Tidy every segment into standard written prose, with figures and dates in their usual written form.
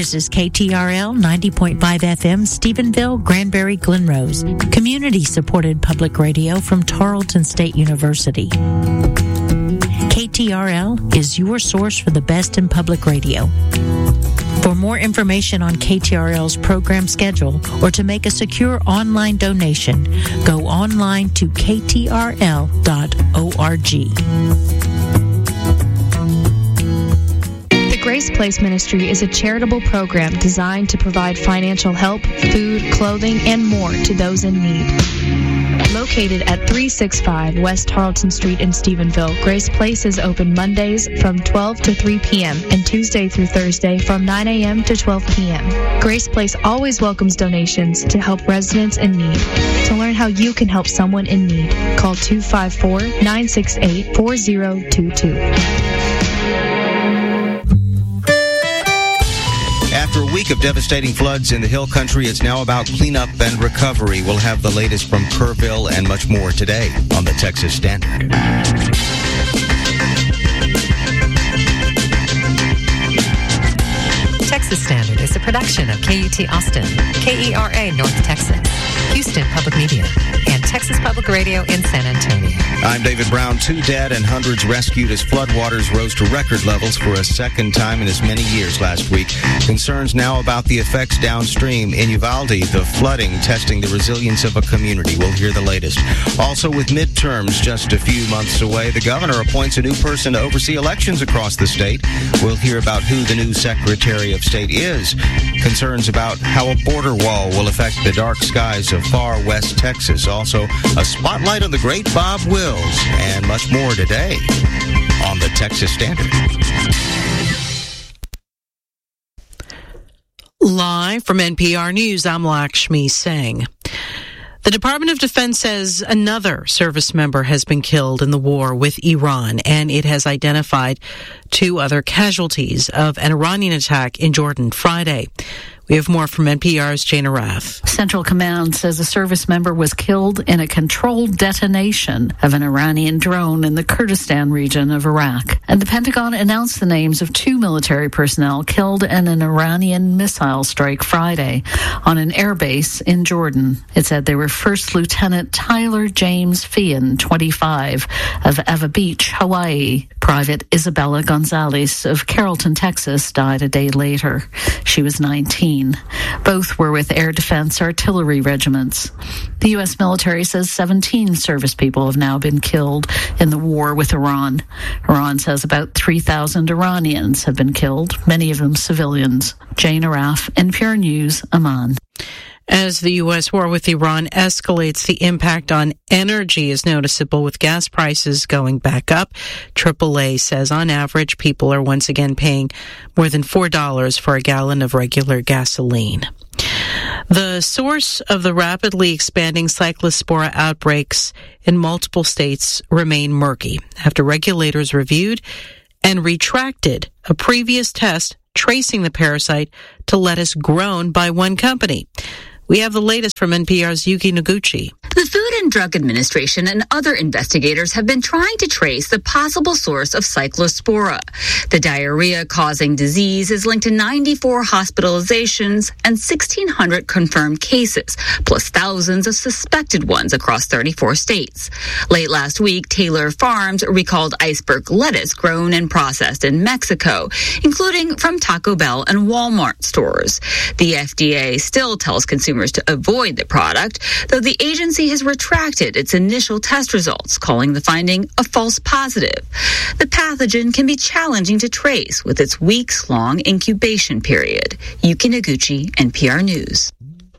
This is KTRL 90.5 FM, Stephenville, Granbury, Glen Rose. Community-supported public radio from Tarleton State University. KTRL is your source for the best in public radio. For more information on KTRL's program schedule or to make a secure online donation, go online to ktrl.org. The Grace Place Ministry is a charitable program designed to provide financial help, food, clothing, and more to those in need. Located at 365 West Tarleton Street in Stephenville, Grace Place is open Mondays from 12 to 3 p.m. and Tuesday through Thursday from 9 a.m. to 12 p.m. Grace Place always welcomes donations to help residents in need. To learn how you can help someone in need, call 254-968-4022. After a week of devastating floods in the Hill Country, it's now about cleanup and recovery. We'll have the latest from Kerrville and much more today on the Texas Standard. Texas Standard is a production of KUT Austin, KERA North Texas, Houston Public Media, and Texas Public Radio in San Antonio. I'm David Brown. 2 dead and hundreds rescued as floodwaters rose to record levels for a second time in as many years last week. Concerns now about the effects downstream. In Uvalde, the flooding testing the resilience of a community. We'll hear the latest. Also, with midterms just a few months away, the governor appoints a new person to oversee elections across the state. We'll hear about who the new Secretary of State is. Concerns about how a border wall will affect the dark skies of far west Texas. Also, a spotlight on the great Bob Wills and much more today on the Texas Standard. Live from NPR News, I'm Lakshmi Singh. The Department of Defense says another service member has been killed in the war with Iran, and it has identified 2 other casualties of an Iranian attack in Jordan Friday. We have more from NPR's Jane Arath. Central Command says a service member was killed in a controlled detonation of an Iranian drone in the Kurdistan region of Iraq. And the Pentagon announced the names of 2 military personnel killed in an Iranian missile strike Friday on an airbase in Jordan. It said they were First Lieutenant Tyler James Feehan, 25, of Eva Beach, Hawaii. Private Isabella Gonzalez of Carrollton, Texas, died a day later. She was 19. Both were with Air Defense Artillery regiments. The U.S. military says 17 service people have now been killed in the war with Iran. Iran says about 3,000 Iranians have been killed, many of them civilians. Jane Arath, NPR News, Amman. As the U.S. war with Iran escalates, the impact on energy is noticeable, with gas prices going back up. AAA says on average, people are once again paying more than $4 for a gallon of regular gasoline. The source of the rapidly expanding cyclospora outbreaks in multiple states remain murky after regulators reviewed and retracted a previous test tracing the parasite to lettuce grown by one company. We have the latest from NPR's Yuki Noguchi. The Food and Drug Administration and other investigators have been trying to trace the possible source of cyclospora. The diarrhea-causing disease is linked to 94 hospitalizations and 1,600 confirmed cases, plus thousands of suspected ones across 34 states. Late last week, Taylor Farms recalled iceberg lettuce grown and processed in Mexico, including from Taco Bell and Walmart stores. The FDA still tells consumers to avoid the product, though the agency has retracted its initial test results, calling the finding a false positive. The pathogen can be challenging to trace with its weeks-long incubation period. Yuki Noguchi, NPR News.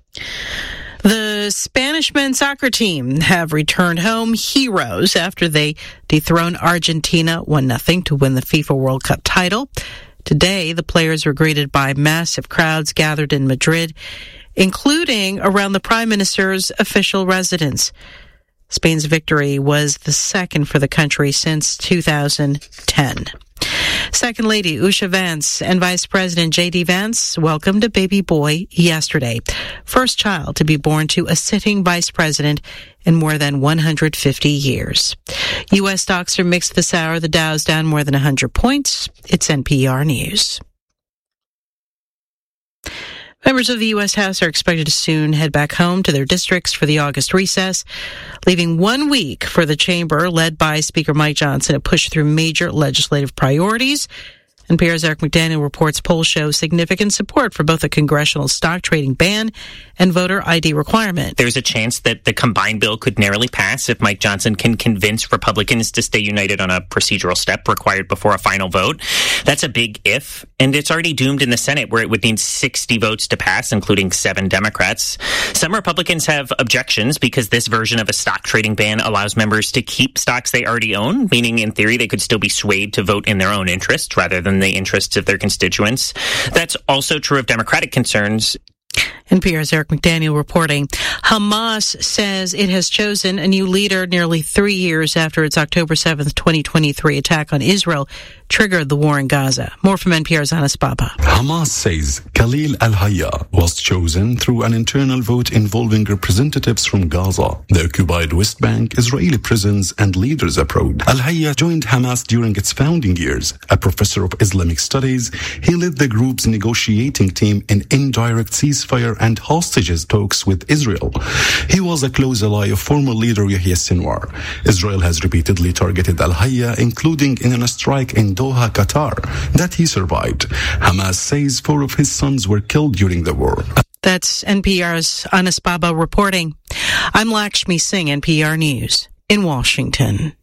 The Spanish men's soccer team have returned home heroes after they dethroned Argentina 1-0 to win the FIFA World Cup title. Today, the players were greeted by massive crowds gathered in Madrid, including around the Prime Minister's official residence. Spain's victory was the second for the country since 2010. Second Lady Usha Vance and Vice President J.D. Vance welcomed a baby boy yesterday, first child to be born to a sitting vice president in more than 150 years. U.S. stocks are mixed this hour. The Dow's down more than 100 points. It's NPR News. Members of the U.S. House are expected to soon head back home to their districts for the August recess, leaving 1 week for the chamber, led by Speaker Mike Johnson, to push through major legislative priorities. NPR's Eric McDaniel reports polls show significant support for both a congressional stock trading ban and voter ID requirement. There's a chance that the combined bill could narrowly pass if Mike Johnson can convince Republicans to stay united on a procedural step required before a final vote. That's a big if, and it's already doomed in the Senate, where it would need 60 votes to pass, including 7 Democrats. Some Republicans have objections because this version of a stock trading ban allows members to keep stocks they already own, meaning in theory they could still be swayed to vote in their own interest rather than the interests of their constituents. That's also true of Democratic concerns. NPR's Eric McDaniel reporting. Hamas says it has chosen a new leader nearly 3 years after its October 7th, 2023 attack on Israel triggered the war in Gaza. More from NPR's Anas Baba. Hamas says Khalil al-Hayya was chosen through an internal vote involving representatives from Gaza, the occupied West Bank, Israeli prisons, and leaders abroad. Al-Hayya joined Hamas during its founding years. A professor of Islamic studies, he led the group's negotiating team in indirect ceasefire and hostages talks with Israel. He was a close ally of former leader Yahya Sinwar. Israel has repeatedly targeted al-Hayya, including in a strike in Doha, Qatar, that he survived. Hamas says 4 of his sons were killed during the war. That's NPR's Anas Baba reporting. I'm Lakshmi Singh, NPR News, in Washington.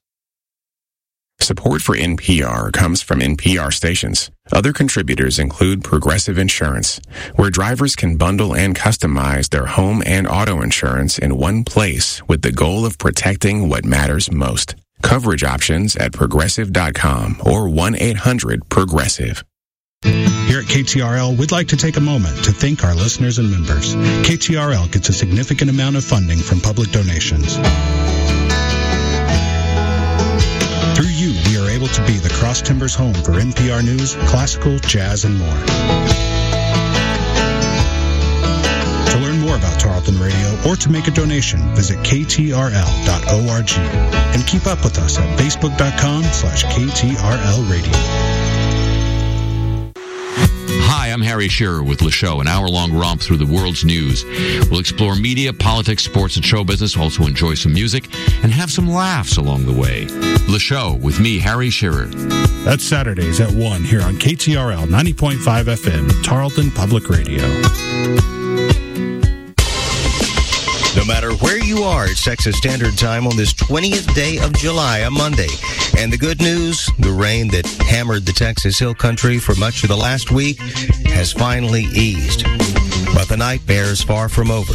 Support for NPR comes from NPR stations. Other contributors include Progressive Insurance, where drivers can bundle and customize their home and auto insurance in one place with the goal of protecting what matters most. Coverage options at Progressive.com or 1-800-PROGRESSIVE. Here at KTRL, we'd like to take a moment to thank our listeners and members. KTRL gets a significant amount of funding from public donations. Through you, we are able to be the Cross Timbers home for NPR News, classical, jazz, and more. To learn more about Tarleton Radio or to make a donation, visit ktrl.org and keep up with us at facebook.com/KTRL Radio. Hi, I'm Harry Shearer with Le Show, an hour-long romp through the world's news. We'll explore media, politics, sports, and show business, also enjoy some music, and have some laughs along the way. Le Show with me, Harry Shearer. That's Saturdays at 1 here on KTRL 90.5 FM, Tarleton Public Radio. No matter where you are, it's Texas Standard Time on this 20th day of July, a Monday. And the good news, the rain that hammered the Texas Hill Country for much of the last week has finally eased. But the nightmare is far from over.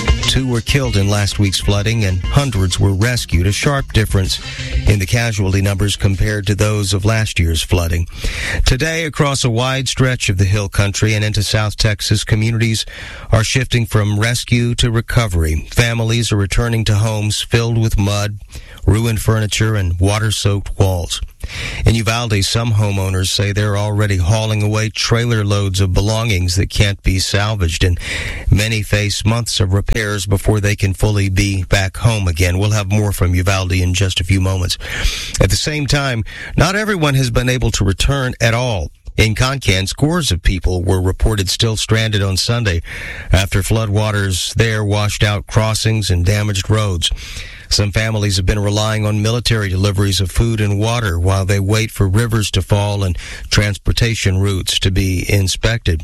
2 were killed in last week's flooding and hundreds were rescued, a sharp difference in the casualty numbers compared to those of last year's flooding. Today, across a wide stretch of the Hill Country and into South Texas, communities are shifting from rescue to recovery. Families are returning to homes filled with mud, ruined furniture, and water-soaked walls. In Uvalde, some homeowners say they're already hauling away trailer loads of belongings that can't be salvaged, and many face months of repairs before they can fully be back home again. We'll have more from Uvalde in just a few moments. At the same time, not everyone has been able to return at all. In Concan, scores of people were reported still stranded on Sunday after floodwaters there washed out crossings and damaged roads. Some families have been relying on military deliveries of food and water while they wait for rivers to fall and transportation routes to be inspected.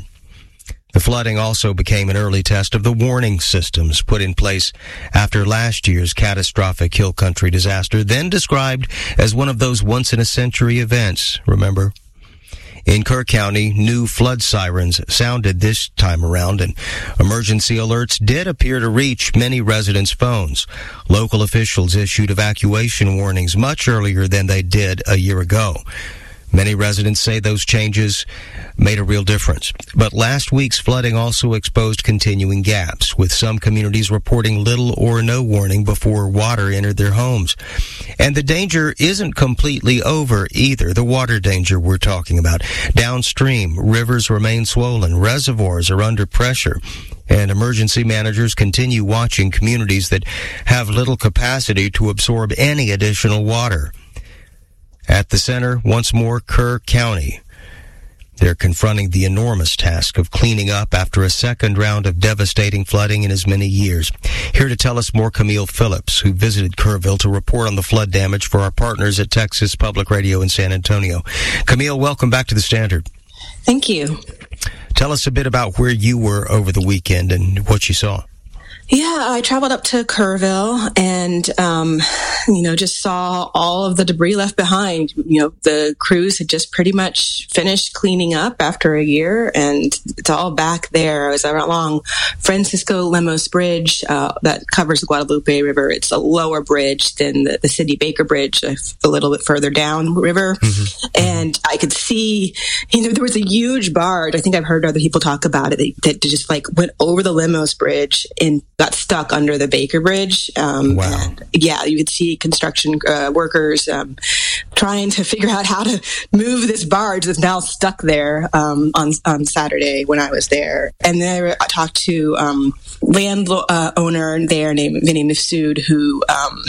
The flooding also became an early test of the warning systems put in place after last year's catastrophic Hill Country disaster, then described as one of those once-in-a-century events, remember? In Kerr County, new flood sirens sounded this time around, and emergency alerts did appear to reach many residents' phones. Local officials issued evacuation warnings much earlier than they did a year ago. Many residents say those changes made a real difference. But last week's flooding also exposed continuing gaps, with some communities reporting little or no warning before water entered their homes. And the danger isn't completely over either, the water danger we're talking about. Downstream, rivers remain swollen, reservoirs are under pressure, and emergency managers continue watching communities that have little capacity to absorb any additional water. At the center, once more, Kerr County. They're confronting the enormous task of cleaning up after a second round of devastating flooding in as many years. Here to tell us more, Camille Phillips, who visited Kerrville to report on the flood damage for our partners at Texas Public Radio in San Antonio. Camille, welcome back to the Standard. Thank you. Tell us a bit about where you were over the weekend and what you saw. Yeah, I traveled up to Kerrville and, just saw all of the debris left behind. The crews had just pretty much finished cleaning up after a year, and it's all back there. I was along Francisco Lemos Bridge that covers the Guadalupe River. It's a lower bridge than the Sidney Baker Bridge, a little bit further down the river. Mm-hmm. And I could see, there was a huge barge. I think I've heard other people talk about it that just went over the Lemos Bridge and got stuck under the Baker Bridge. Wow. And, you could see construction workers trying to figure out how to move this barge that's now stuck there on Saturday when I was there. And then I talked to landowner there named Vinny Mifsud, who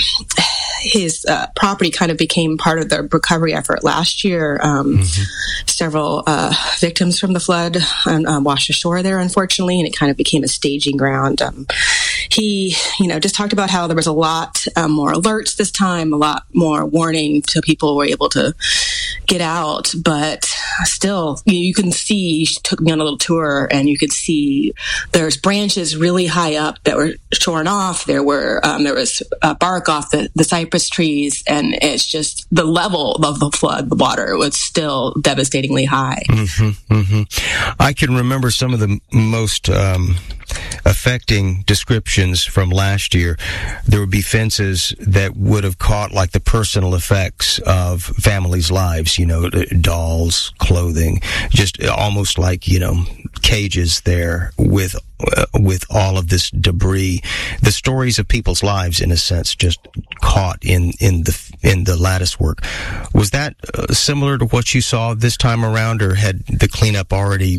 his property kind of became part of the recovery effort last year. Several victims from the flood washed ashore there, unfortunately, and it kind of became a staging ground. He, just talked about how there was a lot more alerts this time, a lot more warning, so people were able to get out. But still, you can see, he took me on a little tour, and you could see there's branches really high up that were shorn off. There was bark off the cypress trees, and it's just the level of the flood, the water was still devastatingly high. Mm-hmm, mm-hmm. I can remember some of the most affecting descriptions from last year. There would be fences that would have caught the personal effects of families' lives, dolls, clothing, just almost cages there with all of this debris. The stories of people's lives, in a sense, just caught in the lattice work. Was that similar to what you saw this time around, or had the cleanup already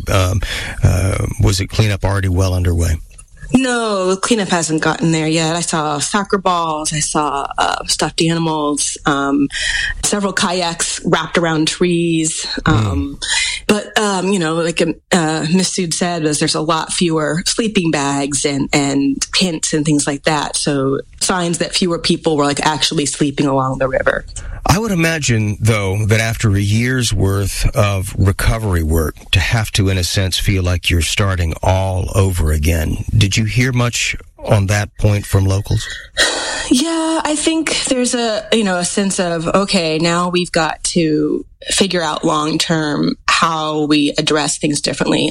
was it cleanup already well underway? No, the cleanup hasn't gotten there yet. I saw soccer balls. I saw stuffed animals, several kayaks wrapped around trees. But, Miss Sood said, there's a lot fewer sleeping bags and tents and things like that. So signs that fewer people were actually sleeping along the river. I would imagine, though, that after a year's worth of recovery work, to have to, in a sense, feel like you're starting all over again. Did you hear much on that point from locals? Yeah, I think there's a sense of, okay, now we've got to figure out long term how we address things differently.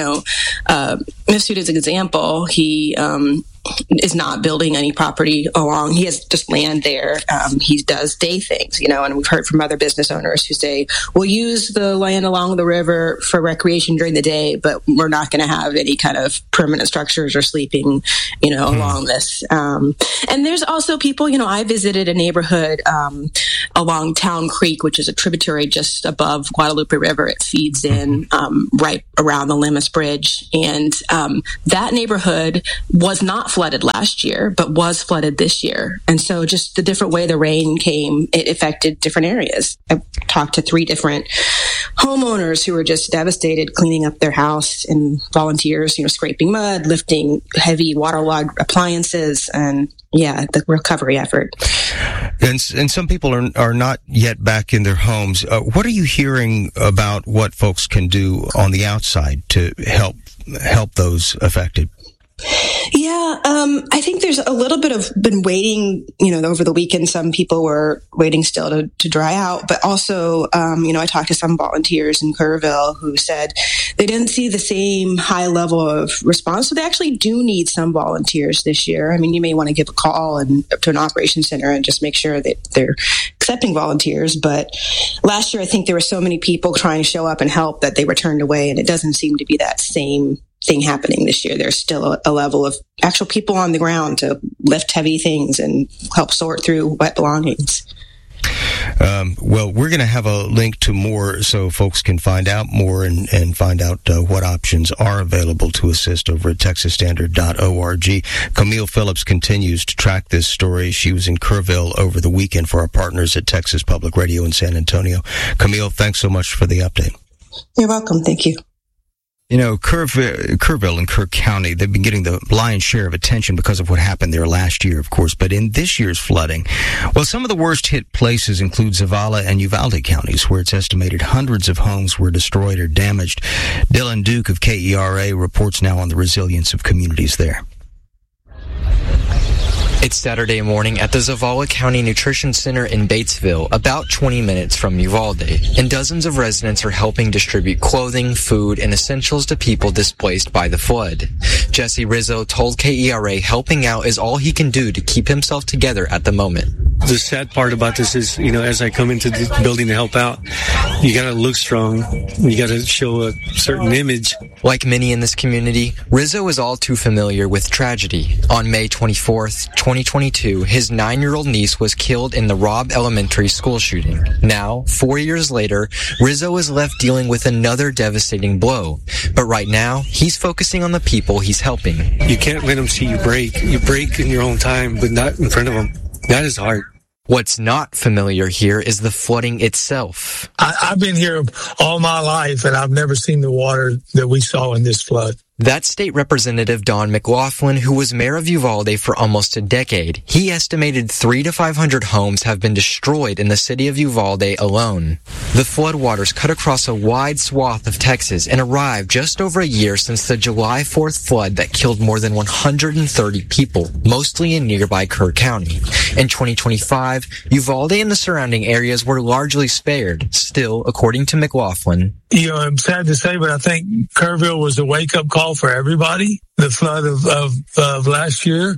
Mifsud is an example. He is not building any property along. He has just land there. He does day things, and we've heard from other business owners who say, we'll use the land along the river for recreation during the day, but we're not going to have any kind of permanent structures or sleeping, along this. And there's also people, I visited a neighborhood along Town Creek, which is a tributary just above Guadalupe River. It feeds in right around the Lemos Bridge. And that neighborhood was not flooded last year, but was flooded this year. And so just the different way the rain came, it affected different areas. I talked to 3 different homeowners who were just devastated cleaning up their house, and volunteers, scraping mud, lifting heavy waterlogged appliances, and the recovery effort. And some people are not yet back in their homes. What are you hearing about what folks can do on the outside to help those affected? Yeah, I think there's a little bit of been waiting, over the weekend. Some people were waiting still to dry out, but also, I talked to some volunteers in Kerrville who said they didn't see the same high level of response. So they actually do need some volunteers this year. I mean, you may want to give a call to an operations center and just make sure that they're accepting volunteers. But last year, I think there were so many people trying to show up and help that they were turned away, and it doesn't seem to be that same thing happening this year. There's still a level of actual people on the ground to lift heavy things and help sort through wet belongings. Well, we're going to have a link to more so folks can find out more and find out what options are available to assist over at texasstandard.org. Camille Phillips continues to track this story. She was in Kerrville over the weekend for our partners at Texas Public Radio in San Antonio. Camille, thanks so much for the update. You're welcome. Thank you. You know, Kerrville and Kirk County, they've been getting the lion's share of attention because of what happened there last year, of course. But in this year's flooding, well, some of the worst hit places include Zavala and Uvalde counties, where it's estimated hundreds of homes were destroyed or damaged. Dylan Duke of KERA reports now on the resilience of communities there. It's Saturday morning at the Zavala County Nutrition Center in Batesville, about 20 minutes from Uvalde, and dozens of residents are helping distribute clothing, food, and essentials to people displaced by the flood. Jesse Rizzo told KERA helping out is all he can do to keep himself together at the moment. The sad part about this is, you know, as I come into the building to help out, you gotta look strong. You gotta show a certain image. Like many in this community, Rizzo is all too familiar with tragedy. On May 24th, 2022, his 9-year-old niece was killed in the Robb Elementary school shooting. Now, 4 years later, Rizzo is left dealing with another devastating blow. But right now, he's focusing on the people he's helping. You can't let them see you break. You break in your own time, but not in front of them. That is hard. What's not familiar here is the flooding itself. I've been here all my life, and I've never seen the water that we saw in this flood. That's State Representative Don McLaughlin, who was mayor of Uvalde for almost a decade. He estimated 300 to 500 homes have been destroyed in the city of Uvalde alone. The floodwaters cut across a wide swath of Texas and arrived just over a year since the July 4th flood that killed more than 130 people, mostly in nearby Kerr County. In 2025, Uvalde and the surrounding areas were largely spared. Still, according to McLaughlin, you know, I'm sad to say, but I think Kerrville was a wake-up call for everybody, the flood of last year.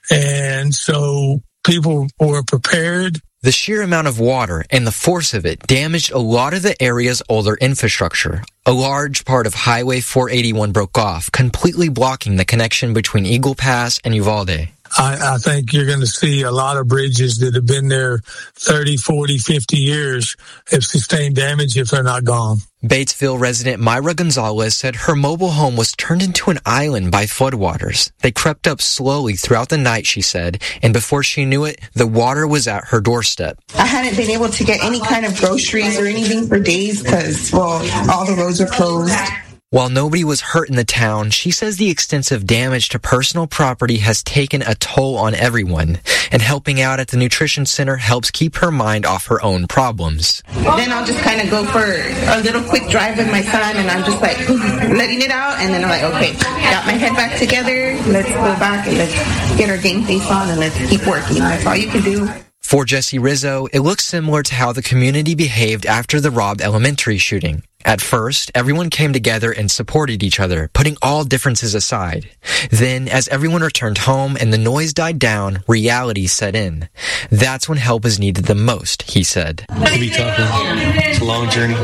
And so people were prepared. The sheer amount of water and the force of it damaged a lot of the area's older infrastructure. A large part of Highway 481 broke off, completely blocking the connection between Eagle Pass and Uvalde. I think you're going to see a lot of bridges that have been there 30, 40, 50 years have sustained damage if they're not gone. Batesville resident Myra Gonzalez said her mobile home was turned into an island by floodwaters. They crept up slowly throughout the night, she said, and before she knew it, the water was at her doorstep. I hadn't been able to get any kind of groceries or anything for days because, well, all the roads are closed. While nobody was hurt in the town, she says the extensive damage to personal property has taken a toll on everyone, and helping out at the nutrition center helps keep her mind off her own problems. Then I'll just kind of go for a little quick drive with my son, and I'm just like letting it out, and then I'm like, okay, got my head back together, let's go back and let's get our game face on and let's keep working. That's all you can do. For Jesse Rizzo, it looks similar to how the community behaved after the Robb Elementary shooting. At first, everyone came together and supported each other, putting all differences aside. Then, as everyone returned home and the noise died down, reality set in. That's when help is needed the most, he said. It can be tough. It's a long journey.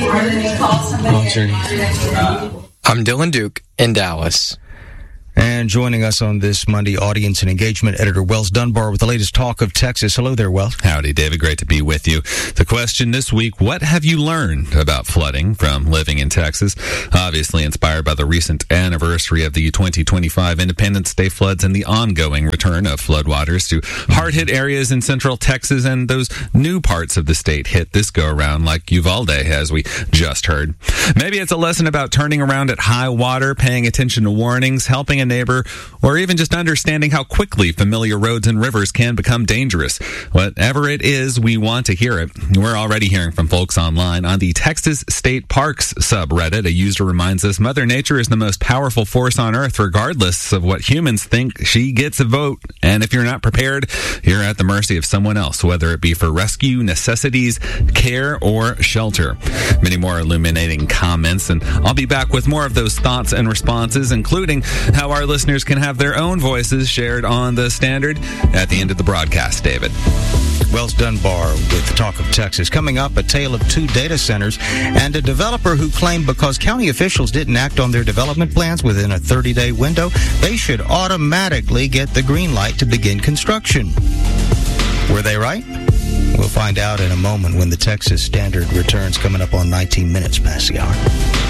Long journey. I'm Dylan Duke in Dallas. And joining us on this Monday, audience and engagement editor Wells Dunbar with the latest talk of Texas. Hello there, Wells. Howdy, David. Great to be with you. The question this week, what have you learned about flooding from living in Texas? Obviously inspired by the recent anniversary of the 2025 Independence Day floods and the ongoing return of floodwaters to hard-hit areas in central Texas, and those new parts of the state hit this go-around like Uvalde, as we just heard. Maybe it's a lesson about turning around at high water, paying attention to warnings, helping a neighbor, or even just understanding how quickly familiar roads and rivers can become dangerous. Whatever it is, we want to hear it. We're already hearing from folks online. On the Texas State Parks subreddit, a user reminds us Mother Nature is the most powerful force on Earth, regardless of what humans think. She gets a vote, and if you're not prepared, you're at the mercy of someone else, whether it be for rescue, necessities, care, or shelter. Many more illuminating comments, and I'll be back with more of those thoughts and responses, including how our listeners can have their own voices shared on the Standard at the end of the broadcast, David. Wells Dunbar with the Talk of Texas. Coming up, a tale of two data centers and a developer who claimed because county officials didn't act on their development plans within a 30-day window, they should automatically get the green light to begin construction. Were they right? We'll find out in a moment when the Texas Standard returns, coming up on 19 minutes past the hour.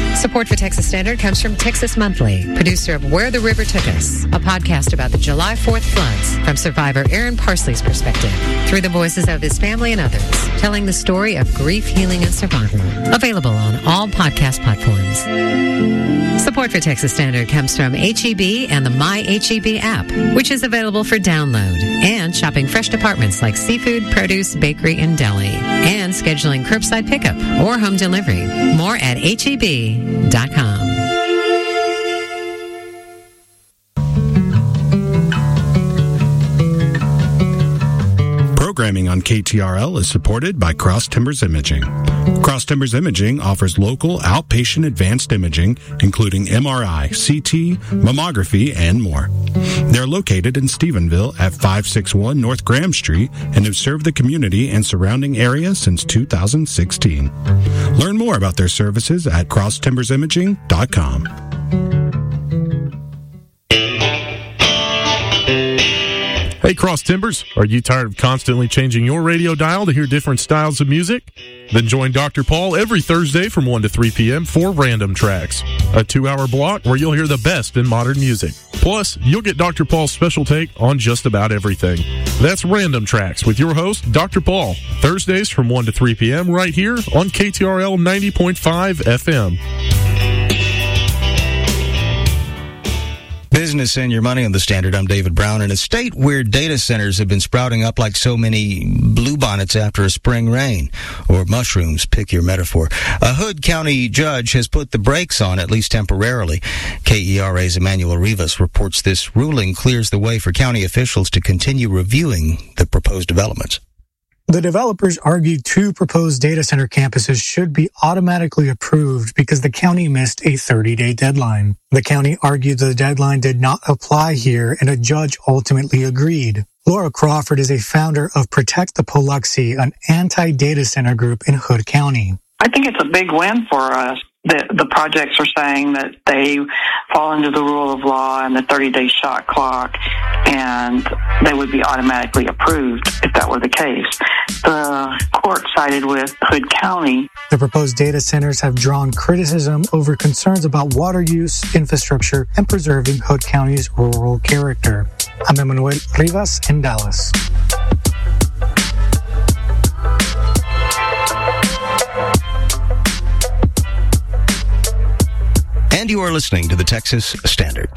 Support for Texas Standard comes from Texas Monthly, producer of Where the River Took Us, a podcast about the July 4th floods from survivor Aaron Parsley's perspective, through the voices of his family and others, telling the story of grief, healing, and survival. Available on all podcast platforms. Support for Texas Standard comes from HEB and the My HEB app, which is available for download, and shopping fresh departments like seafood, produce, bakery, and deli, and scheduling curbside pickup or home delivery. More at HEB.com. Programming on KTRL is supported by Cross Timbers Imaging. Cross Timbers Imaging offers local outpatient advanced imaging, including MRI, CT, mammography, and more. They're located in Stephenville at 561 North Graham Street and have served the community and surrounding area since 2016. Learn more about their services at crosstimbersimaging.com. Hey, Cross Timbers, are you tired of constantly changing your radio dial to hear different styles of music? Then join Dr. Paul every Thursday from 1 to 3 p.m. for Random Tracks, a 2-hour block where you'll hear the best in modern music. Plus, you'll get Dr. Paul's special take on just about everything. That's Random Tracks with your host, Dr. Paul, Thursdays from 1 to 3 p.m. right here on KTRL 90.5 FM. Business and your money on the Standard. I'm David Brown. In a state where data centers have been sprouting up like so many bluebonnets after a spring rain, or mushrooms, pick your metaphor, a Hood County judge has put the brakes on, at least temporarily. KERA's Emmanuel Rivas reports this ruling clears the way for county officials to continue reviewing the proposed developments. The developers argued 2 proposed data center campuses should be automatically approved because the county missed a 30-day deadline. The county argued the deadline did not apply here, and a judge ultimately agreed. Laura Crawford is a founder of Protect the Paluxy, an anti-data center group in Hood County. I think it's a big win for us. The projects are saying that they fall under the rule of law and the 30-day shot clock, and they would be automatically approved if that were the case. The court sided with Hood County. The proposed data centers have drawn criticism over concerns about water use, infrastructure, and preserving Hood County's rural character. I'm Emmanuel Rivas in Dallas. And you are listening to the Texas Standard.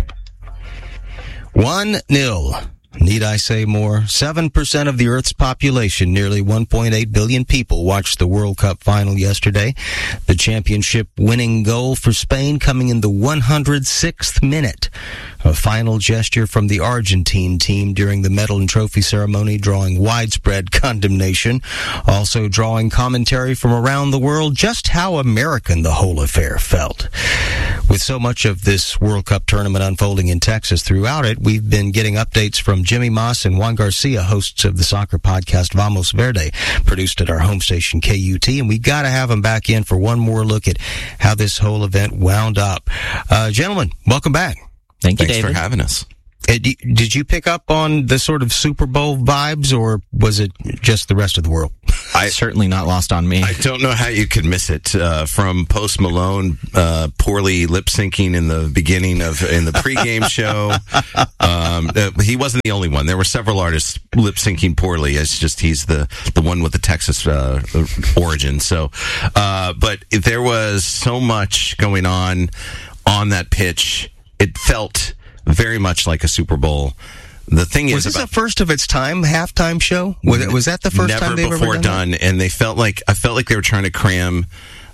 1-0. Need I say more? 7% of the Earth's population, nearly 1.8 billion people, watched the World Cup final yesterday. The championship-winning goal for Spain coming in the 106th minute. A final gesture from the Argentine team during the medal and trophy ceremony, drawing widespread condemnation, also drawing commentary from around the world just how American the whole affair felt. With so much of this World Cup tournament unfolding in Texas throughout it, we've been getting updates from Jimmy Moss and Juan Garcia, hosts of the soccer podcast Vamos Verde, produced at our home station KUT, and we got to have them back in for one more look at how this whole event wound up. Gentlemen, welcome back. Thanks, David. for having us. Did you pick up on the sort of Super Bowl vibes, or was it just the rest of the world? Certainly not lost on me. I don't know how you could miss it. From Post Malone poorly lip syncing in the beginning in the pregame show. He wasn't the only one. There were several artists lip syncing poorly. It's just he's the one with the Texas origin. So, but there was so much going on that pitch. It felt very much like a Super Bowl. The thing is, was this a first of its time halftime show? Was that the first time they've ever done? Never before done, and I felt like they were trying to cram,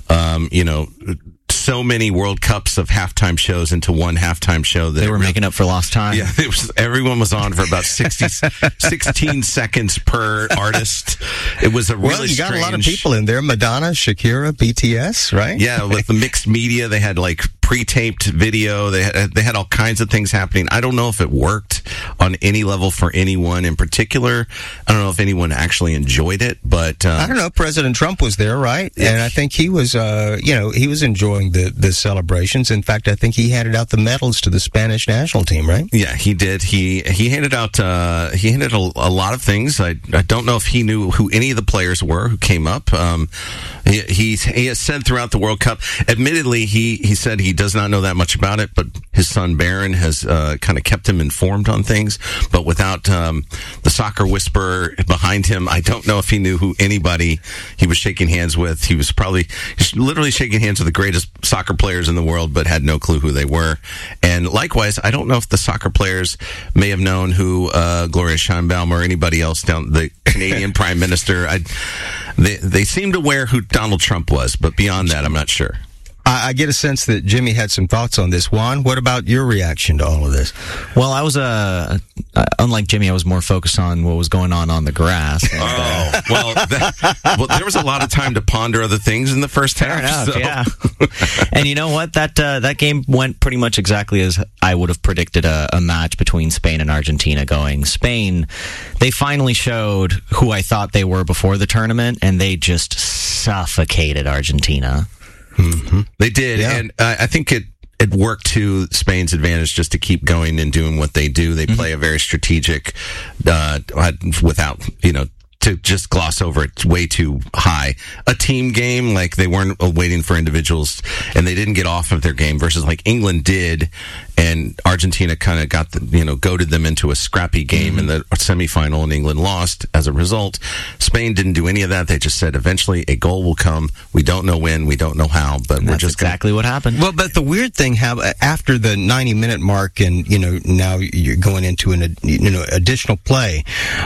so many World Cups of halftime shows into one halftime show that they were making up for lost time. Yeah, everyone was on for about 16 seconds per artist. It was a really got a lot of people in there: Madonna, Shakira, BTS, right? Yeah, with the mixed media, they had like pre-taped video. They had all kinds of things happening. I don't know if it worked on any level for anyone in particular. I don't know if anyone actually enjoyed it, but I don't know. President Trump was there, right? Yeah. And I think he was, he was enjoying the celebrations. In fact, I think he handed out the medals to the Spanish national team, right? Yeah, he did. He handed out a lot of things. I don't know if he knew who any of the players were who came up. He has said throughout the World Cup, admittedly, he said he does not know that much about it, but his son Barron has kind of kept him informed on things. But without the soccer whisperer behind him, I don't know if he knew who anybody he was shaking hands with. He was probably literally shaking hands with the greatest soccer players in the world, but had no clue who they were. And likewise, I don't know if the soccer players may have known who Gloria Sheinbaum or anybody else down the Canadian Prime Minister. They seem to aware who Donald Trump was, but beyond that, I'm not sure. I get a sense that Jimmy had some thoughts on this. Juan, what about your reaction to all of this? Well, I was, unlike Jimmy, I was more focused on what was going on the grass. And, well, there was a lot of time to ponder other things in the first half. Fair enough, yeah. And you know what? That game went pretty much exactly as I would have predicted a match between Spain and Argentina going. Spain, they finally showed who I thought they were before the tournament, and they just suffocated Argentina. Mm-hmm. They did, yeah. And I think it worked to Spain's advantage just to keep going and doing what they do. They play a very strategic, without, to just gloss over it way too high. A team game, like they weren't waiting for individuals, and they didn't get off of their game versus like England did, and Argentina kind of got goaded them into a scrappy game in the semifinal, and England lost as a result. Spain didn't do any of that. They just said eventually a goal will come. We don't know when, we don't know how, but we're just exactly what happened. Well, but the weird thing, after the 90-minute mark, and now you're going into an additional play,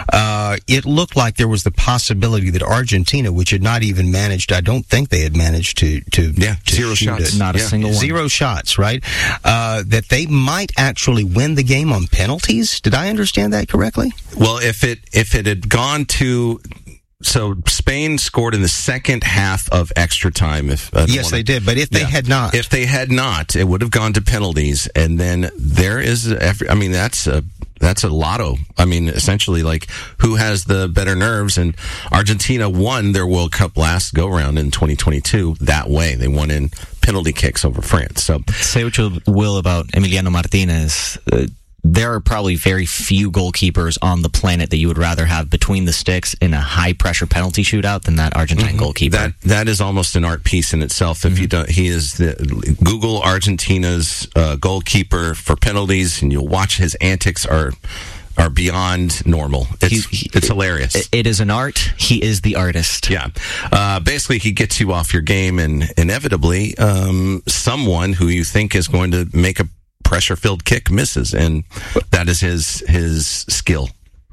it looked like there was the possibility that Argentina, which had not even managed, I don't think they had managed to zero shots, not a single one. 0 shots, right? That they might actually win the game on penalties. Did I understand that correctly? Well, if it had gone to, so Spain scored in the second half of extra time. Yes, they did. But if they had not, it would have gone to penalties, and then there is. That's a lotto. I mean, essentially, like, who has the better nerves? And Argentina won their World Cup last go-round in 2022 that way. They won in penalty kicks over France. So, say what you will about Emiliano Martinez. There are probably very few goalkeepers on the planet that you would rather have between the sticks in a high-pressure penalty shootout than that Argentine goalkeeper. That is almost an art piece in itself. If you don't, he is Google Argentina's goalkeeper for penalties, and you'll watch his antics are beyond normal. It's hilarious. It is an art. He is the artist. Yeah. Basically, he gets you off your game, and inevitably, someone who you think is going to make a pressure-filled kick misses, and that is his skill.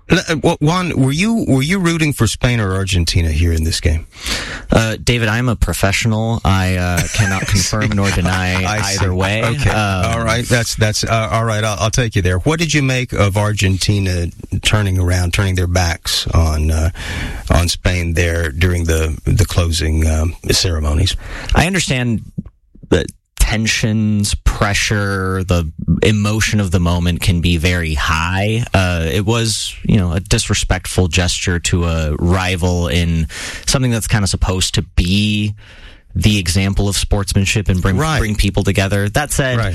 Juan, were you rooting for Spain or Argentina here in this game? David, I'm a professional. I cannot confirm nor deny either way. Okay. All right. That's all right. I'll take you there. What did you make of Argentina turning their backs on Spain there during the closing ceremonies? I understand that tensions, pressure, the emotion of the moment can be very high. It was, a disrespectful gesture to a rival in something that's kind of supposed to be the example of sportsmanship and bring people together. That said,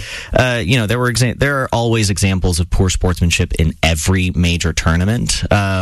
there are always examples of poor sportsmanship in every major tournament.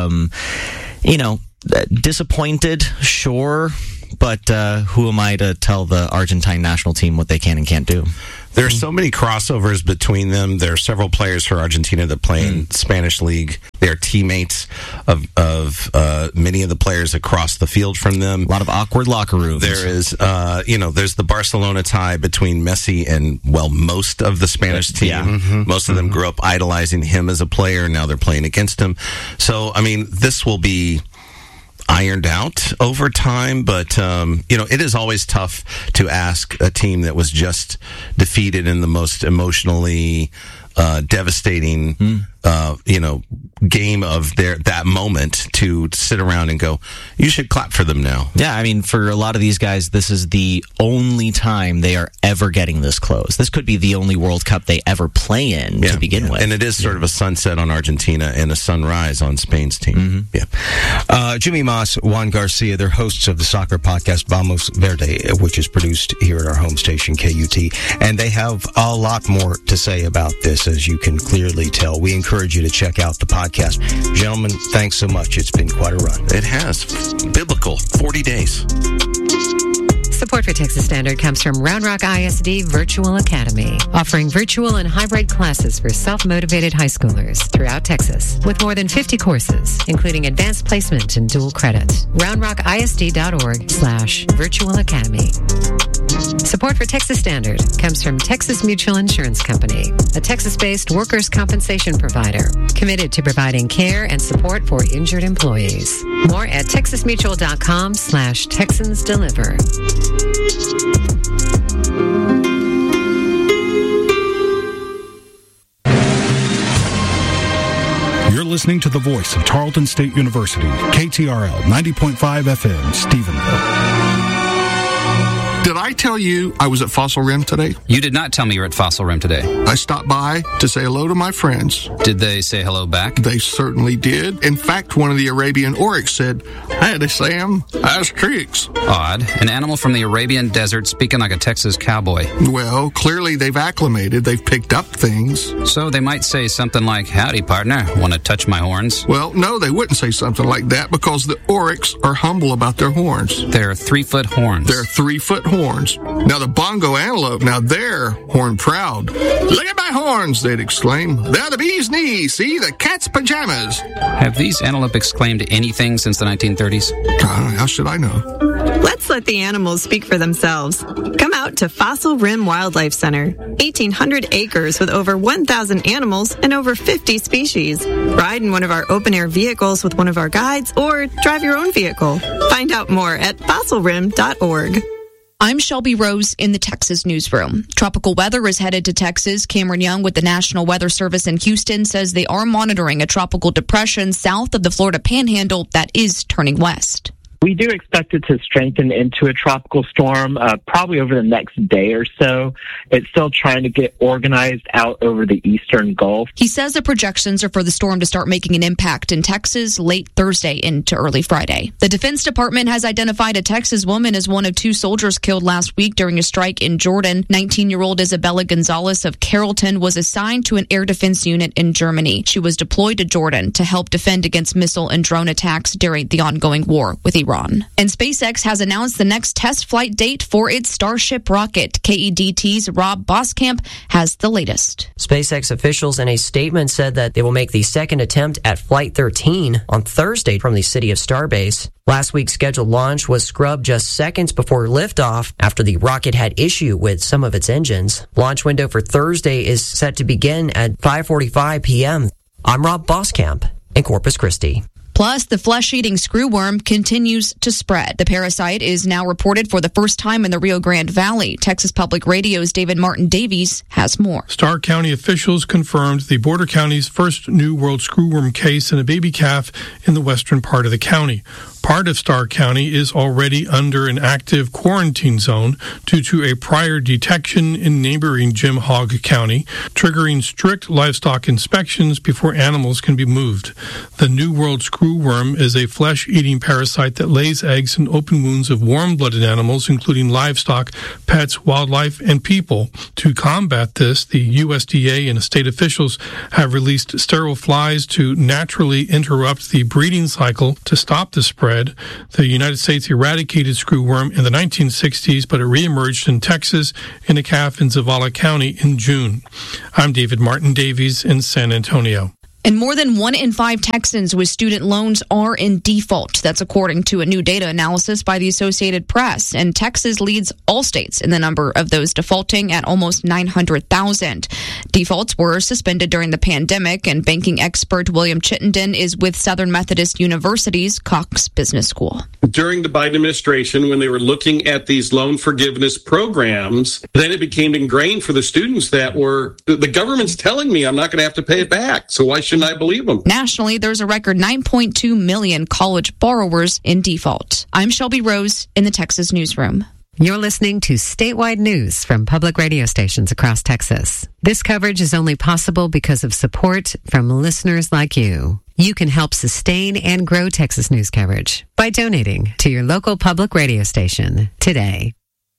Disappointed, sure. But who am I to tell the Argentine national team what they can and can't do? There are so many crossovers between them. There are several players for Argentina that play in Spanish league. They are teammates of many of the players across the field from them. A lot of awkward locker rooms. There is, there's the Barcelona tie between Messi and, most of the Spanish team. Yeah. Most of them grew up idolizing him as a player. Now they're playing against him. So, this will be ironed out over time, but it is always tough to ask a team that was just defeated in the most emotionally devastating, game of that moment to sit around and go, you should clap for them now. Yeah, I mean, for a lot of these guys, this is the only time they are ever getting this close. This could be the only World Cup they ever play in to begin with. And it is sort of a sunset on Argentina and a sunrise on Spain's team. Jimmy Moss, Juan Garcia, they're hosts of the soccer podcast Vamos Verde, which is produced here at our home station, KUT. And they have a lot more to say about this, as you can clearly tell. We encourage you to check out the podcast. Gentlemen, thanks so much. It's been quite a run. It has. Biblical. 40 days. Support for Texas Standard comes from Round Rock ISD Virtual Academy, offering virtual and hybrid classes for self-motivated high schoolers throughout Texas, with more than 50 courses, including advanced placement and dual credit. RoundRockISD.org/Virtual Academy. Support for Texas Standard comes from Texas Mutual Insurance Company, a Texas-based workers' compensation provider committed to providing care and support for injured employees. More at texasmutual.com/TexansDeliver. You're listening to the voice of Tarleton State University, KTRL 90.5 FM, Stephenville. Did I tell you I was at Fossil Rim today? You did not tell me you were at Fossil Rim today. I stopped by to say hello to my friends. Did they say hello back? They certainly did. In fact, one of the Arabian oryx said, "Howdy, Sam. How's tricks?" Odd. An animal from the Arabian desert speaking like a Texas cowboy. Well, clearly they've acclimated. They've picked up things. So they might say something like, "Howdy, partner. Want to touch my horns?" Well, no, they wouldn't say something like that because the oryx are humble about their horns. They're 3-foot horns. They're 3-foot horns. Now the bongo antelope, now they're horn proud. "Look at my horns," they'd exclaim. "They're the bee's knees. See, the cat's pajamas." Have these antelope exclaimed anything since the 1930s? How should I know? Let's let the animals speak for themselves. Come out to Fossil Rim Wildlife Center. 1,800 acres with over 1,000 animals and over 50 species. Ride in one of our open-air vehicles with one of our guides or drive your own vehicle. Find out more at fossilrim.org. I'm Shelby Rose in the Texas newsroom. Tropical weather is headed to Texas. Cameron Young with the National Weather Service in Houston says they are monitoring a tropical depression south of the Florida Panhandle that is turning west. We do expect it to strengthen into a tropical storm probably over the next day or so. It's still trying to get organized out over the eastern Gulf. He says the projections are for the storm to start making an impact in Texas late Thursday into early Friday. The Defense Department has identified a Texas woman as one of 2 soldiers killed last week during a strike in Jordan. 19-year-old Isabella Gonzalez of Carrollton was assigned to an air defense unit in Germany. She was deployed to Jordan to help defend against missile and drone attacks during the ongoing war with Iran. And SpaceX has announced the next test flight date for its Starship rocket. KEDT's Rob Boskamp has the latest. SpaceX officials in a statement said that they will make the second attempt at Flight 13 on Thursday from the city of Starbase. Last week's scheduled launch was scrubbed just seconds before liftoff after the rocket had issue with some of its engines. Launch window for Thursday is set to begin at 5:45 p.m. I'm Rob Boskamp in Corpus Christi. Plus, the flesh-eating screwworm continues to spread. The parasite is now reported for the first time in the Rio Grande Valley. Texas Public Radio's David Martin Davies has more. Starr County officials confirmed the border county's first New World screwworm case in a baby calf in the western part of the county. Part of Starr County is already under an active quarantine zone due to a prior detection in neighboring Jim Hogg County, triggering strict livestock inspections before animals can be moved. The New World screwworm is a flesh-eating parasite that lays eggs in open wounds of warm-blooded animals, including livestock, pets, wildlife, and people. To combat this, the USDA and state officials have released sterile flies to naturally interrupt the breeding cycle to stop the spread. The United States eradicated screwworm in the 1960s, but it reemerged in Texas in a calf in Zavala County in June. I'm David Martin Davies in San Antonio. And more than 1 in 5 Texans with student loans are in default. That's according to a new data analysis by the Associated Press. And Texas leads all states in the number of those defaulting at almost 900,000. Defaults were suspended during the pandemic, and banking expert William Chittenden is with Southern Methodist University's Cox Business School. During the Biden administration, when they were looking at these loan forgiveness programs, then it became ingrained for the students that the government's telling me I'm not going to have to pay it back, so why shouldn't I believe them? Nationally, there's a record 9.2 million college borrowers in default. I'm Shelby Rose in the Texas Newsroom. You're listening to statewide news from public radio stations across Texas. This coverage is only possible because of support from listeners like you. You can help sustain and grow Texas news coverage by donating to your local public radio station today.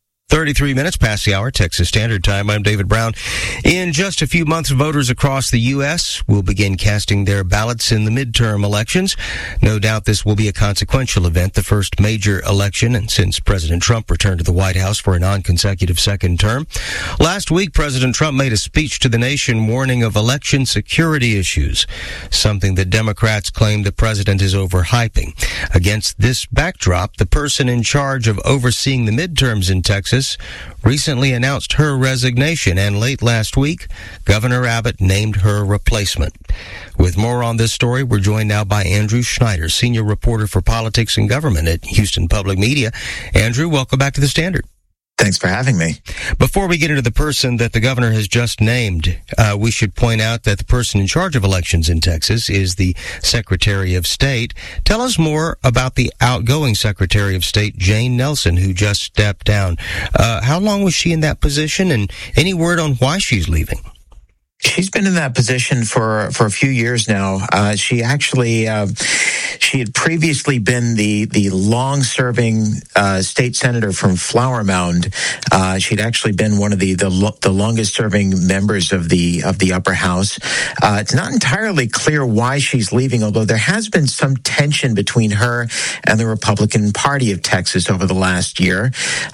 33 minutes past the hour, Texas Standard Time. I'm David Brown. In just a few months, voters across the U.S. will begin casting their ballots in the midterm elections. No doubt this will be a consequential event, the first major election and since President Trump returned to the White House for a non-consecutive second term. Last week, President Trump made a speech to the nation warning of election security issues, something that Democrats claim the president is overhyping. Against this backdrop, the person in charge of overseeing the midterms in Texas recently announced her resignation, and late last week, Governor Abbott named her replacement. With more on this story, we're joined now by Andrew Schneider, senior reporter for politics and government at Houston Public Media. Andrew, welcome back to the Standard. Thanks for having me. Before we get into the person that the governor has just named, we should point out that the person in charge of elections in Texas is the Secretary of State. Tell us more about the outgoing Secretary of State, Jane Nelson, who just stepped down. How long was she in that position, and any word on why she's leaving? She's been in that position for a few years now. She actually she had previously been the long-serving state senator from Flower Mound. She'd actually been one of the longest-serving members of the upper house. It's not entirely clear why she's leaving, although there has been some tension between her and the Republican Party of Texas over the last year.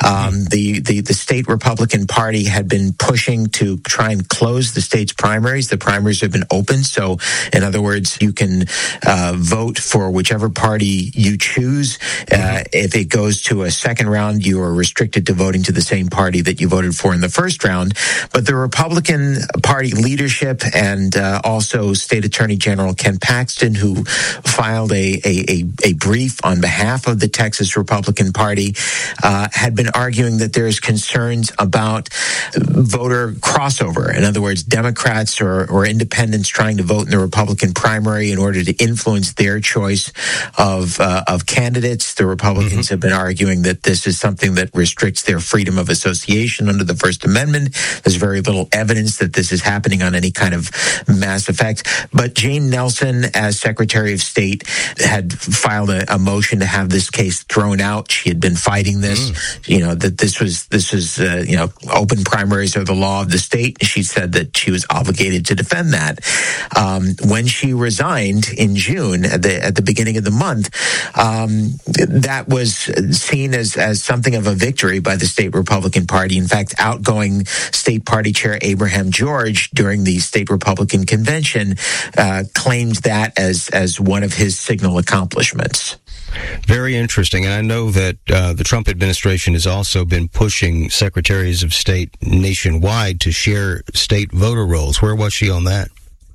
The state Republican Party had been pushing to try and close the state's primaries. The primaries have been open, so in other words, you can vote for whichever party you choose. If it goes to a second round, you are restricted to voting to the same party that you voted for in the first round. But the Republican Party leadership and also State Attorney General Ken Paxton, who filed a brief on behalf of the Texas Republican Party, had been arguing that there's concerns about voter crossover. In other words, Democrats or independents trying to vote in the Republican primary in order to influence their choice of candidates. The Republicans have been arguing that this is something that restricts their freedom of association under the First Amendment. There's very little evidence that this is happening on any kind of mass effect. But Jane Nelson, as Secretary of State, had filed a motion to have this case thrown out. She had been fighting this, that this was open primaries are the law of the state. She said that she was obligated to defend that. When she resigned in June, at the beginning of the month, that was seen as something of a victory by the state Republican Party. In fact, outgoing state party chair Abraham George, during the state Republican convention, claimed that as one of his signal accomplishments. Very interesting. And I know that the Trump administration has also been pushing secretaries of state nationwide to share state voter rolls. Where was she on that?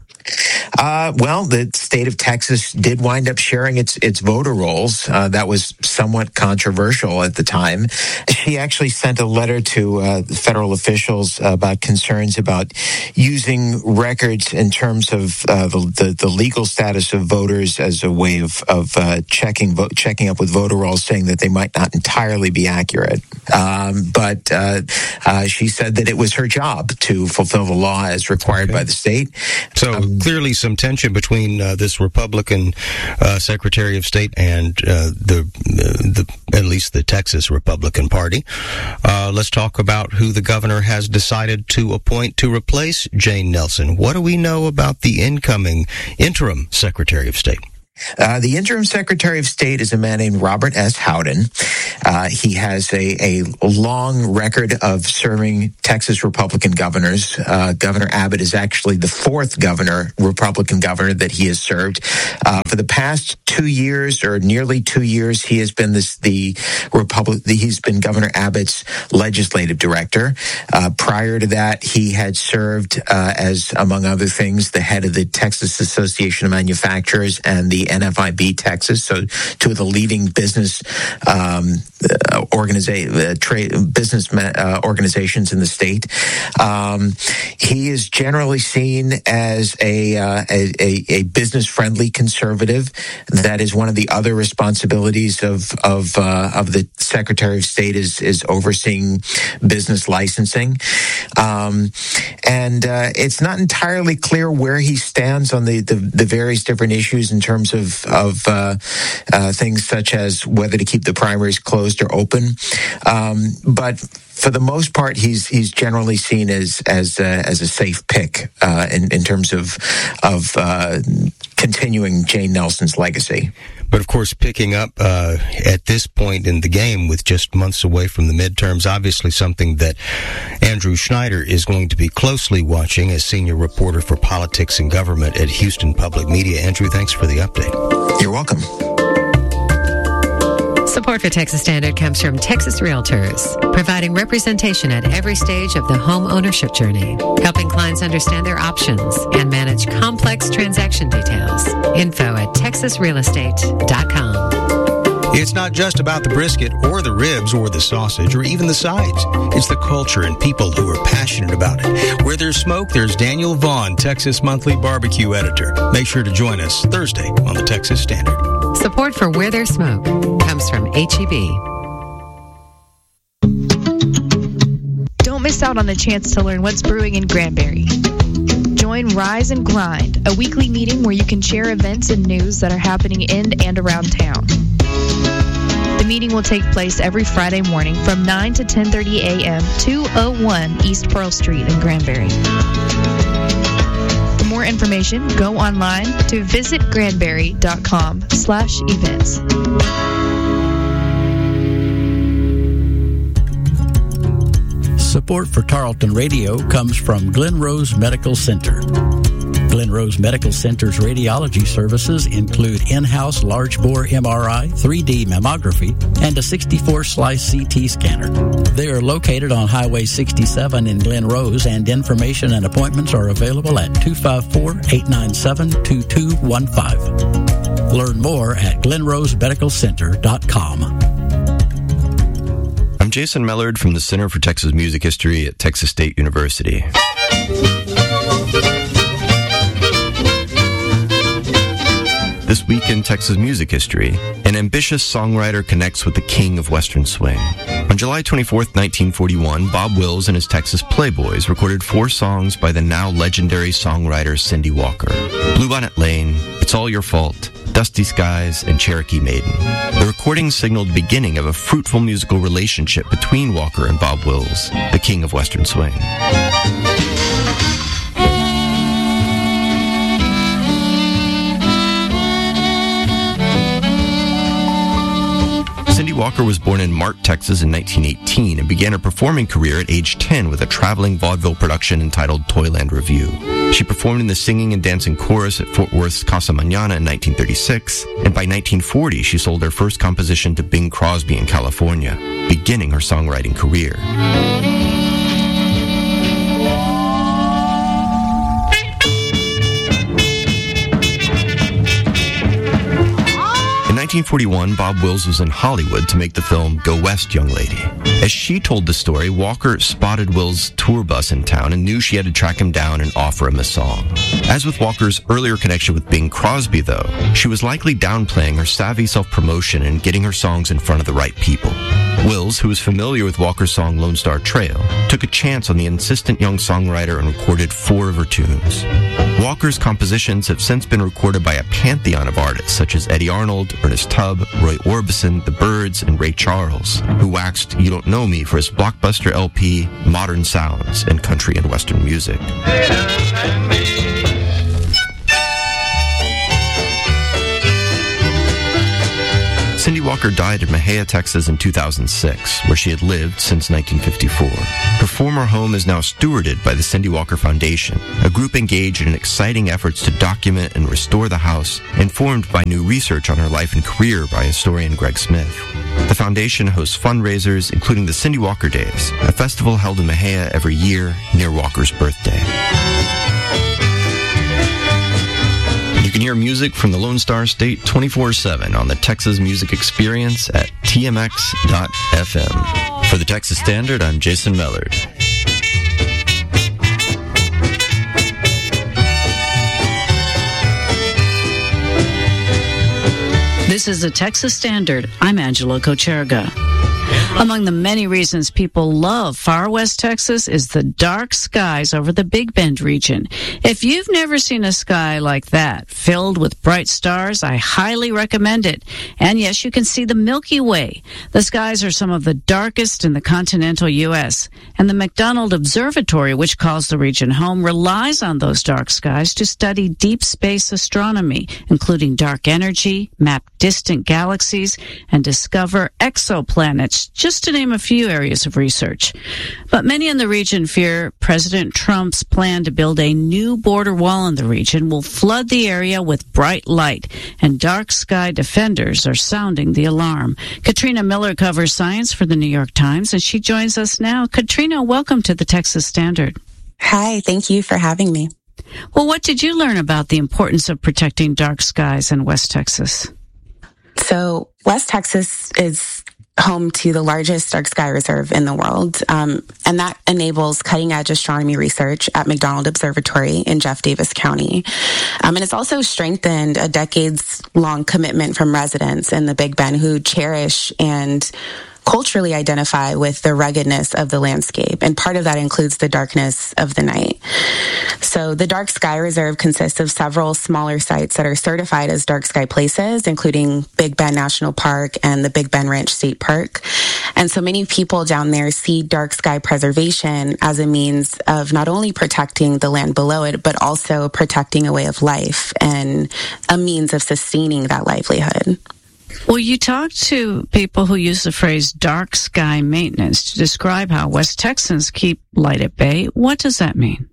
Well, the state of Texas did wind up sharing its voter rolls. That was somewhat controversial at the time. She actually sent a letter to federal officials about concerns about using records in terms of the legal status of voters as a way of checking up with voter rolls, saying that they might not entirely be accurate. But she said that it was her job to fulfill the law as required by the state. So clearly some tension between this Republican Secretary of State and at least the Texas Republican Party. Let's talk about who the governor has decided to appoint to replace Jane Nelson. What do we know about the incoming interim Secretary of State? The interim Secretary of State is a man named Robert S. Howden. He has a long record of serving Texas Republican governors. Governor Abbott is actually the fourth Republican governor that he has served. For the past 2 years, or nearly 2 years, he has been he's been Governor Abbott's legislative director. Prior to that, he had served as, among other things, the head of the Texas Association of Manufacturers and the NFIB Texas, so two of the leading business organizations in the state. He is generally seen as a business-friendly conservative. That is one of the other responsibilities of the Secretary of State is overseeing business licensing. And it's not entirely clear where he stands on the various different issues in terms of things such as whether to keep the primaries closed or open. But for the most part, he's generally seen as a safe pick in terms of continuing Jane Nelson's legacy. But of course, picking up at this point in the game with just months away from the midterms, obviously something that Andrew Schneider is going to be closely watching as senior reporter for politics and government at Houston Public Media. Andrew, thanks for the update. You're welcome. Support for Texas Standard comes from Texas Realtors, providing representation at every stage of the home ownership journey, helping clients understand their options and manage complex transaction details. Info at texasrealestate.com. It's not just about the brisket or the ribs or the sausage or even the sides. It's the culture and people who are passionate about it. Where there's smoke, there's Daniel Vaughn, Texas Monthly Barbecue Editor. Make sure to join us Thursday on the Texas Standard. Support for Where There's Smoke comes from H-E-B. Don't miss out on the chance to learn what's brewing in Granbury. Join Rise and Grind, a weekly meeting where you can share events and news that are happening in and around town. The meeting will take place every Friday morning from 9 to 10:30 a.m. 201 East Pearl Street in Granbury. For more information, go online to visitgranbury.com/events. Support for Tarleton Radio comes from Glen Rose Medical Center. Glen Rose Medical Center's radiology services include in-house large-bore MRI, 3D mammography, and a 64-slice CT scanner. They are located on Highway 67 in Glen Rose, and information and appointments are available at 254-897-2215. Learn more at glenrosemedicalcenter.com. I'm Jason Mellard from the Center for Texas Music History at Texas State University. This week in Texas music history, an ambitious songwriter connects with the king of Western swing. On July 24th, 1941, Bob Wills and his Texas Playboys recorded 4 songs by the now legendary songwriter Cindy Walker. Bluebonnet Lane, It's All Your Fault, Dusty Skies, and Cherokee Maiden. The recording signaled the beginning of a fruitful musical relationship between Walker and Bob Wills, the king of Western swing. Cindy Walker was born in Mart, Texas in 1918 and began her performing career at age 10 with a traveling vaudeville production entitled Toyland Revue. She performed in the singing and dancing chorus at Fort Worth's Casa Mañana in 1936, and by 1940 she sold her first composition to Bing Crosby in California, beginning her songwriting career. In 1941, Bob Wills was in Hollywood to make the film Go West, Young Lady. As she told the story, Walker spotted Wills' tour bus in town and knew she had to track him down and offer him a song. As with Walker's earlier connection with Bing Crosby, though, she was likely downplaying her savvy self-promotion and getting her songs in front of the right people. Wills, who was familiar with Walker's song Lone Star Trail, took a chance on the insistent young songwriter and recorded 4 of her tunes. Walker's compositions have since been recorded by a pantheon of artists such as Eddie Arnold, Ernest Tubb, Roy Orbison, The Byrds, and Ray Charles, who waxed You Don't Know Me for his blockbuster LP, Modern Sounds in Country and Western Music. Cindy Walker died in Mexia, Texas in 2006, where she had lived since 1954. Her former home is now stewarded by the Cindy Walker Foundation, a group engaged in exciting efforts to document and restore the house, informed by new research on her life and career by historian Greg Smith. The foundation hosts fundraisers, including the Cindy Walker Days, a festival held in Mexia every year near Walker's birthday. You can hear music from the Lone Star State 24/7 on the Texas Music Experience at tmx.fm. For the Texas Standard, I'm Jason Mellard. This is the Texas Standard. I'm Angela Kocherga. Among the many reasons people love Far West Texas is the dark skies over the Big Bend region. If you've never seen a sky like that, filled with bright stars, I highly recommend it. And yes, you can see the Milky Way. The skies are some of the darkest in the continental U.S. And the McDonald Observatory, which calls the region home, relies on those dark skies to study deep space astronomy, including dark energy, map distant galaxies, and discover exoplanets, just to name a few areas of research. But many in the region fear President Trump's plan to build a new border wall in the region will flood the area with bright light, and dark sky defenders are sounding the alarm. Katrina Miller covers science for the New York Times, and she joins us now. Katrina, welcome to the Texas Standard. Hi, thank you for having me. Well, what did you learn about the importance of protecting dark skies in West Texas? So, West Texas is home to the largest dark sky reserve in the world, and that enables cutting-edge astronomy research at McDonald Observatory in Jeff Davis County. And it's also strengthened a decades-long commitment from residents in the Big Bend who cherish and culturally identify with the ruggedness of the landscape, and part of that includes the darkness of the night. So the Dark Sky Reserve consists of several smaller sites that are certified as dark sky places, including Big Bend National Park and the Big Bend Ranch State Park. And so many people down there see dark sky preservation as a means of not only protecting the land below it, but also protecting a way of life and a means of sustaining that livelihood. Well, you talked to people who use the phrase dark sky maintenance to describe how West Texans keep light at bay. What does that mean?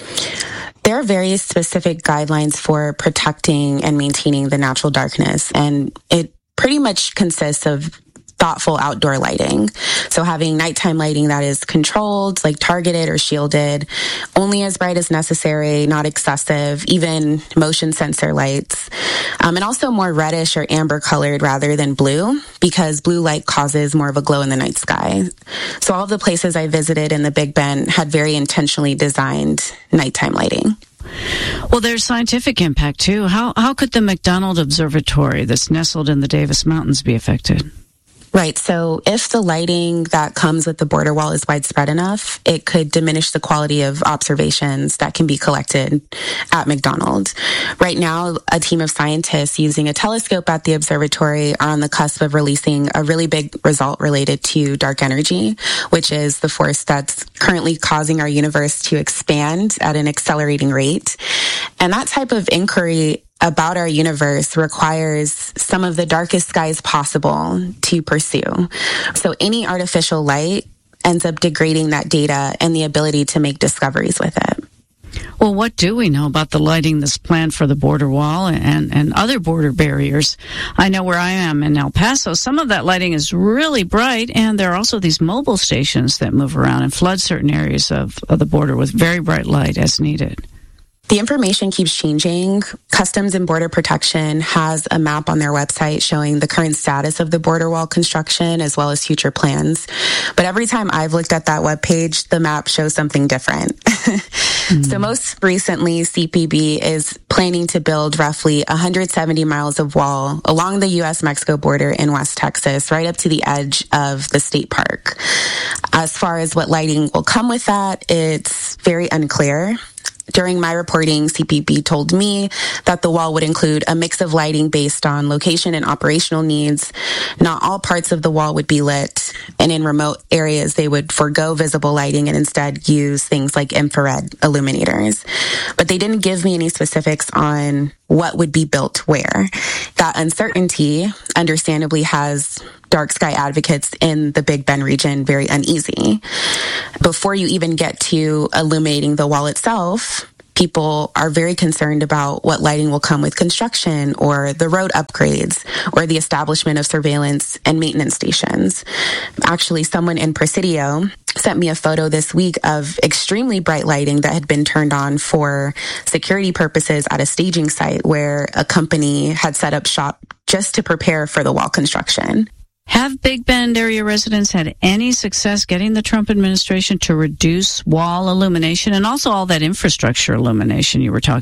There are very specific guidelines for protecting and maintaining the natural darkness, and it pretty much consists of thoughtful outdoor lighting. So having nighttime lighting that is controlled, like targeted or shielded, only as bright as necessary, not excessive, even motion sensor lights, and also more reddish or amber colored rather than blue, because blue light causes more of a glow in the night sky. So all of the places I visited in the Big Bend had very intentionally designed nighttime lighting. Well, there's scientific impact too. How could the McDonald Observatory that's nestled in the Davis Mountains be affected? Right. So if the lighting that comes with the border wall is widespread enough, it could diminish the quality of observations that can be collected at McDonald. Right now, a team of scientists using a telescope at the observatory are on the cusp of releasing a really big result related to dark energy, which is the force that's currently causing our universe to expand at an accelerating rate. And that type of inquiry about our universe requires some of the darkest skies possible to pursue. So any artificial light ends up degrading that data and the ability to make discoveries with it. Well, what do we know about the lighting that's planned for the border wall and other border barriers? I know where I am in El Paso, some of that lighting is really bright, and there are also these mobile stations that move around and flood certain areas of the border with very bright light as needed. The information keeps changing. Customs and Border Protection has a map on their website showing the current status of the border wall construction as well as future plans. But every time I've looked at that webpage, the map shows something different. So most recently, CPB is planning to build roughly 170 miles of wall along the U.S.-Mexico border in West Texas, right up to the edge of the state park. As far as what lighting will come with that, it's very unclear. During my reporting, CPB told me that the wall would include a mix of lighting based on location and operational needs. Not all parts of the wall would be lit, and in remote areas, they would forego visible lighting and instead use things like infrared illuminators. But they didn't give me any specifics on what would be built where. That uncertainty, understandably, has dark sky advocates in the Big Bend region very uneasy. Before you even get to illuminating the wall itself, people are very concerned about what lighting will come with construction or the road upgrades or the establishment of surveillance and maintenance stations. Actually, someone in Presidio sent me a photo this week of extremely bright lighting that had been turned on for security purposes at a staging site where a company had set up shop just to prepare for the wall construction. Have Big Bend area residents had any success getting the Trump administration to reduce wall illumination and also all that infrastructure illumination you were talking